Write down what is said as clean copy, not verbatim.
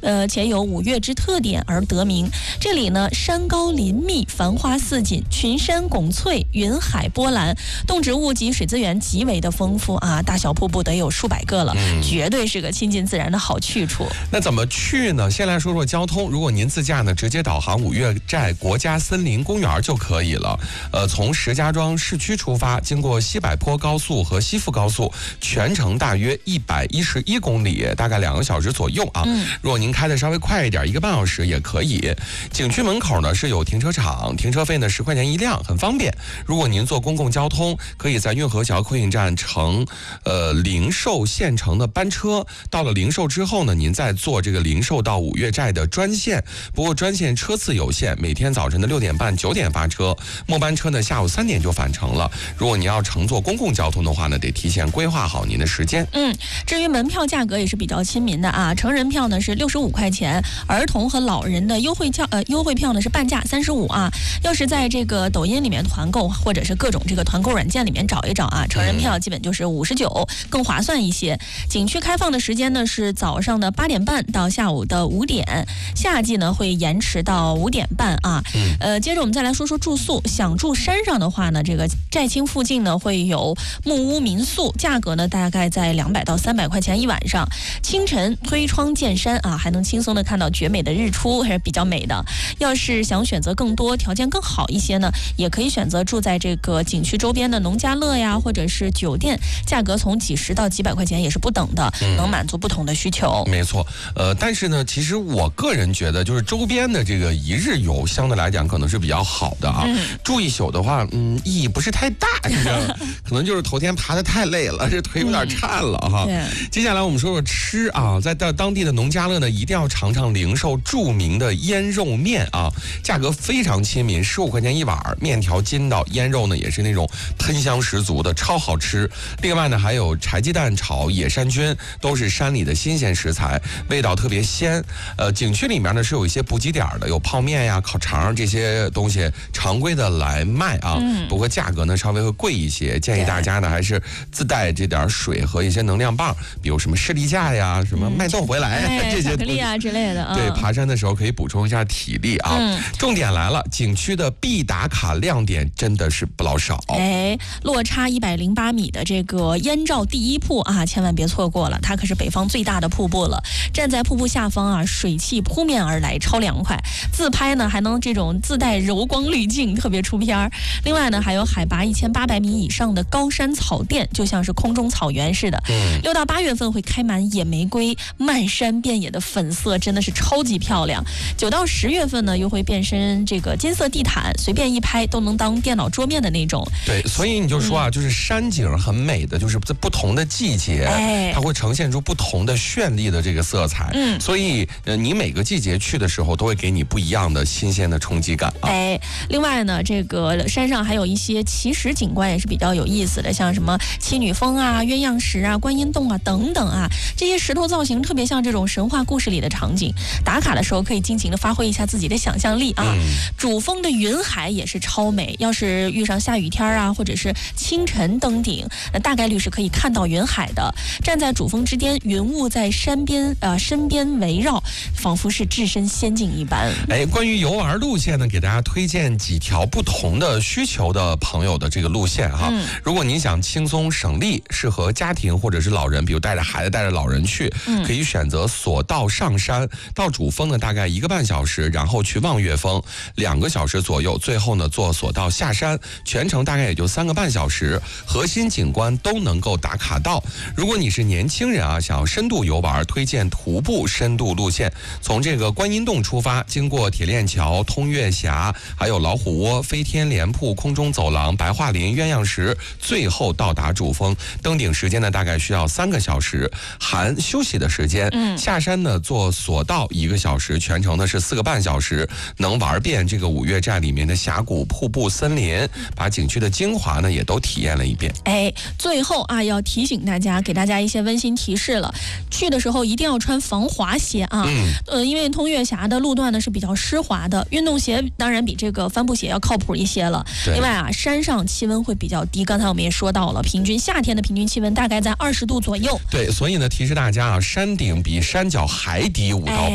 且有五岳之特点而得名。这里呢，山高林密，繁花似锦，群山拱翠，云海波澜，动植物及水资源极为的丰富啊，大小瀑布得有数百个了，绝对是个亲近自然的好去处。 那怎么去呢？先来说说交通。如果您自驾呢，直接导航五岳寨国家森林公园就可以了。从石家庄市区出发，经过西柏坡高速和西富高速，全程大约111公里，大概2个小时左右啊。如果您开的稍微快一点，1个半小时也可以。景区门口呢是有停车场，停车费呢10块钱一辆，很方便。如果您坐公共交通，可以在运河桥客运站乘灵寿县城的班车，到了灵寿之后呢，您再坐这个灵寿到五岳寨的专线。不过专线车次有限，每天早晨的6点半、9点发车，末班车呢下午3点就返程了。如果您要乘坐公共交通的话呢，得提前规划好您的时间。 至于门票价格也是比较亲民的啊，成人票呢是65块钱，儿童和老人的优惠票呢是半价35啊。要是在这个抖音里面团购，或者是各种这个团购软件里面找一找啊，成人票基本就是59，更划算一些。景区开放的时间呢是早上的8点半到下午的5点，夏季呢会延迟到5点半啊。接着我们再来说说住宿，想住山上的话呢，这个寨青附近呢会有木屋民宿，价格呢大概在200到300块钱一晚上。清晨推窗见山啊，还能轻松的看到绝美的日出，还是比较美的。要是想选择更多条件更好一些呢，也可以选择住在这个景区周边的农家乐呀，或者是酒店，价格从几十到几百块钱也是不等的，能满足不同的需求。 没错，但是呢，其实我个人觉得，就是周边的这个一日游相对来讲可能是比较好的啊。住一宿的话，意义不是太大，你知道吗？可能就是头天爬得太累了，这腿有点颤了哈。接下来我们说说吃啊，在当地的农家乐呢，一定要尝尝灵寿著名的腌肉面啊，价格非常亲民，15块钱一碗，面条筋道，腌肉呢也是那种喷香十足的，超好吃。另外呢，还有柴鸡蛋炒野山菌，都是山里的新鲜食材，味道特别鲜。景区里面呢是有一些补给点的，有泡面呀、烤肠这些东西常规的来卖啊。不过价格呢稍微会贵一些，建议大家呢还是自带这点水和一些能量棒，比如什么士力架呀、什么脉动回来这些巧克力啊之类的。 对，爬山的时候可以补充一下体力啊。重点来了，景区的必打卡亮点真的是不老少。 落差108米的这个燕赵第一瀑啊，千万别错过了，它可是北方最大的瀑布了。站在瀑布下方啊，水汽扑面而来，超凉快。自拍呢还能这种自带柔光滤镜，特别出片。另外呢，还有海拔1800米以上的高山草甸，就像是空中草原似的。6到8月份会开满野玫瑰，漫山遍野的粉色真的是超级漂亮。9到10月份呢，又会变身这个金色地毯，随便一拍都能当电脑桌面的那种。 对，所以你就说啊，就是山景很美的，就是在不同的季节，它会呈现出不同的绚丽的这个色彩。所以你每个季节去的时候，都会给你不一样的新鲜的冲击感啊。 另外呢，这个山上还有一些奇石景观也是比较有意思的，像什么七女峰啊、鸳鸯石啊、观音洞啊等等啊，这些石头造型特别像这种神话故事里的场景。打卡的时候可以尽情的发挥一下自己的想象力啊。主峰的云海也是超美，要是遇上下雨天啊，或者是清晨登顶，那大概率是可以看到云海的。站在主峰之巅，云雾在身边围绕，仿佛是置身仙境一般。 关于游玩路线呢，给大家推荐几条不同的需求的朋友的这个路线哈。如果您想轻松省力，适合家庭或者是老人，比如带着孩子带着老人去，可以选择索道上山，到主峰呢大概1个半小时，然后去望岳峰2个小时左右，最后呢坐索道下山，全程大概也就3个半小时，核心景观都能够打卡到。如果你是年轻人啊，想要深度游玩，推荐徒步深度路线，从这个观音洞出发，经过铁链桥、通月峡，还有老虎窝、飞天莲瀑、空中走廊、白桦林、鸳鸯石，最后到达主峰。登顶时间呢大概需要3个小时，含休息的时间。下山呢坐索道1个小时，全程呢是4个半小时，能玩遍这个五岳寨里面的峡谷、瀑布、森林，把景区的精华呢也都体验了一遍。 最后啊，要提醒大家，给大家一些温馨提示了，去的时候一定要穿防滑鞋啊。因为通月峡的路段呢是比较湿滑的，运动鞋当然比这个帆布鞋要靠谱一些了。另外啊，山上气温会比较低，刚才我们也说到了，夏天的平均气温大概在20度左右。 对，所以呢提示大家啊，山顶比山脚还低5到